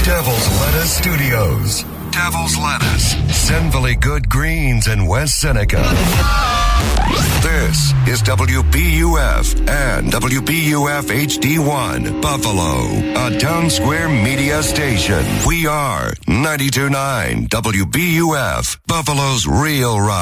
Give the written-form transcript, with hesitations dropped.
Devil's Lettuce Studios. Devil's Lettuce. Sinfully Good Greens in West Seneca. This is WPUF and WPUF HD1 Buffalo, a Town Square media station. We are 92.9 WPUF, Buffalo's real rock.